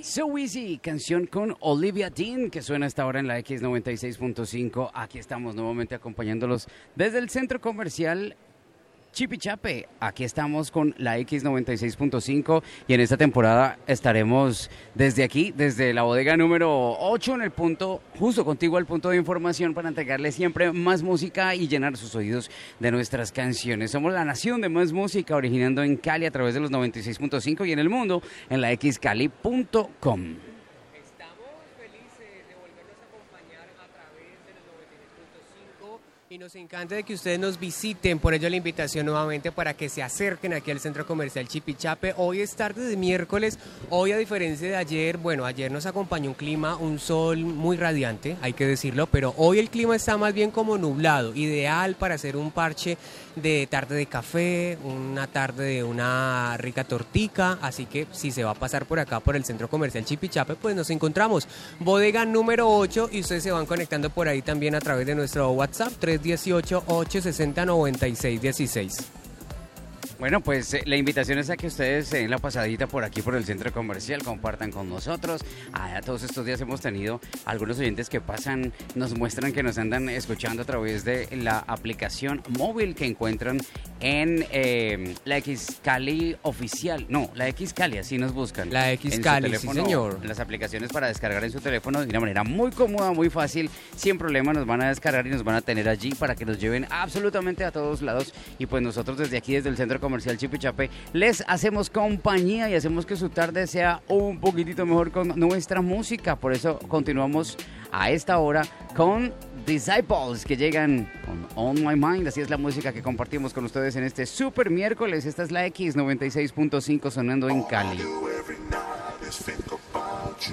So Easy, canción con Olivia Dean, que suena hasta ahora en la X96.5. Aquí estamos nuevamente acompañándolos desde el centro comercial Chipichape. Aquí estamos con la X96.5 y en esta temporada estaremos desde aquí, desde la bodega número 8 en el punto, justo contigo al punto de información para entregarles siempre más música y llenar sus oídos de nuestras canciones. Somos la nación de más música, originando en Cali a través de los 96.5 y en el mundo en la xcali.com. Y nos encanta de que ustedes nos visiten, por ello la invitación nuevamente para que se acerquen aquí al Centro Comercial Chipichape. Hoy es tarde de miércoles, hoy a diferencia de ayer, bueno, ayer nos acompañó un clima, un sol muy radiante, hay que decirlo, pero hoy el clima está más bien como nublado, ideal para hacer un parche de tarde de café, una tarde de una rica tortica, así que si se va a pasar por acá por el Centro Comercial Chipichape, pues nos encontramos. Bodega número 8 y ustedes se van conectando por ahí también a través de nuestro WhatsApp 318-860-9616. Bueno, pues la invitación es a que ustedes en la pasadita por aquí, por el centro comercial, compartan con nosotros. Todos estos días hemos tenido algunos oyentes que pasan, nos muestran que nos andan escuchando a través de la aplicación móvil que encuentran en la Xcali oficial. No, la Xcali, así nos buscan. La Xcali, sí señor. Las aplicaciones para descargar en su teléfono de una manera muy cómoda, muy fácil, sin problema nos van a descargar y nos van a tener allí para que nos lleven absolutamente a todos lados. Y pues nosotros desde aquí, desde el centro comercial Chipichape, les hacemos compañía y hacemos que su tarde sea un poquitito mejor con nuestra música. Por eso continuamos a esta hora con Disciples, que llegan con On My Mind. Así es la música que compartimos con ustedes en este super miércoles. Esta es la X96.5 sonando en Cali.